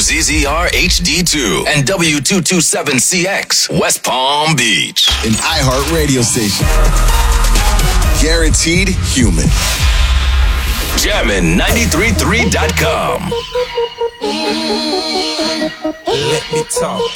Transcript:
WZZR HD2 and W227CX, West Palm Beach. An iHeart radio station. Guaranteed human. Jammin'933.com. Let me talk.